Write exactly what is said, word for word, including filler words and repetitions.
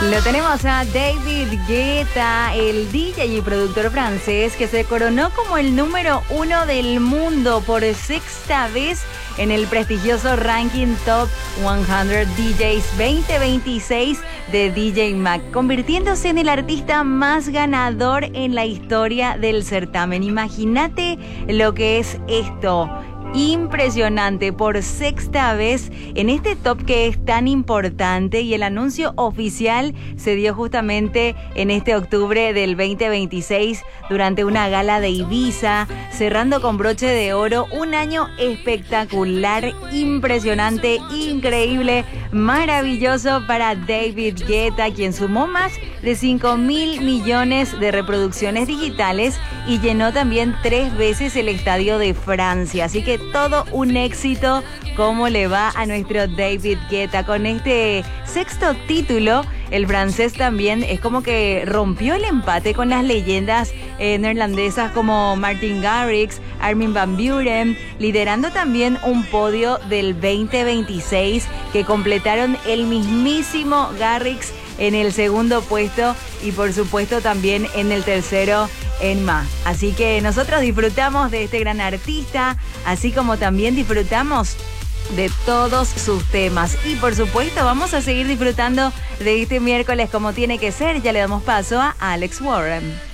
Lo tenemos a David Guetta, el D J y productor francés que se coronó como el número uno del mundo por sexta vez en el prestigioso ranking Top cien D Js veinte veintiséis de D J Mag, convirtiéndose en el artista más ganador en la historia del certamen. Imagínate lo que es esto. Impresionante, por sexta vez en este top que es tan importante, y el anuncio oficial se dio justamente en este octubre del veinte veintiséis durante una gala de Ibiza, cerrando con broche de oro un año espectacular, impresionante, increíble, maravilloso para David Guetta, quien sumó más de cinco mil millones de reproducciones digitales y llenó también tres veces el estadio de Francia. Así que todo un éxito. ¿Cómo le va a nuestro David Guetta? Con este sexto título, el francés también es como que rompió el empate con las leyendas eh, neerlandesas como Martin Garrix, Armin van Buuren, liderando también un podio del veinte veintiséis que completaron el mismísimo Garrix en el segundo puesto y por supuesto también en el tercero Enma. Así que nosotros disfrutamos de este gran artista, así como también disfrutamos de todos sus temas. Y por supuesto vamos a seguir disfrutando de este miércoles como tiene que ser. Ya le damos paso a Alex Warren.